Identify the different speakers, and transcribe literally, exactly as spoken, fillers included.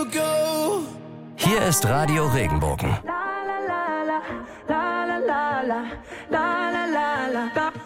Speaker 1: go.
Speaker 2: Hier ist Radio Regenbogen.
Speaker 3: La la la la la la la la la la la la.